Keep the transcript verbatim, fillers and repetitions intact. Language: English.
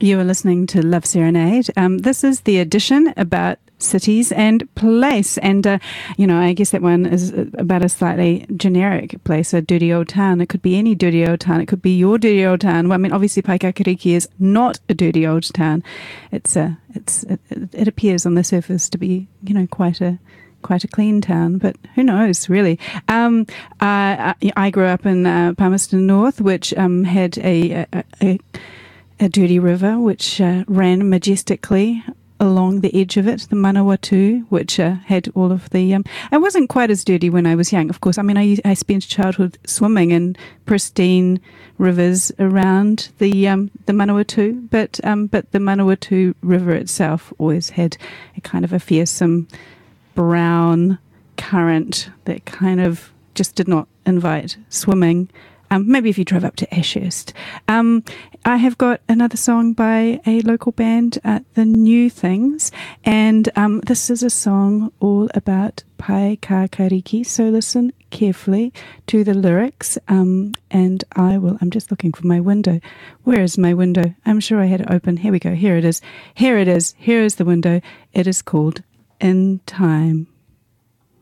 You are listening to Love Serenade. Um, this is the edition about cities and place. And, uh, you know, I guess that one is about a slightly generic place, a dirty old town. It could be any dirty old town. It could be your dirty old town. Well, I mean, obviously, Paikakiriki is not a dirty old town. It's a, it's, it, it appears on the surface to be, you know, quite a, quite a clean town, but who knows, really. Um, I, I grew up in uh, Palmerston North, which um, had a, a, a, a dirty river which uh, ran majestically along the edge of it, the Manawatu, which uh, had all of the... Um, it wasn't quite as dirty when I was young, of course. I mean, I, I spent childhood swimming in pristine rivers around the um, the Manawatu, but um, but the Manawatu River itself always had a kind of a fearsome brown current that kind of just did not invite swimming. Um, maybe if you drove up to Ashurst. Um, I have got another song by a local band, uh, The New Things, and um, this is a song all about Paikakiriki, so listen carefully to the lyrics, um, and I will, I'm just looking for my window. Where is my window? I'm sure I had it open. Here we go. Here it is. Here it is. Here is the window. It is called In Time.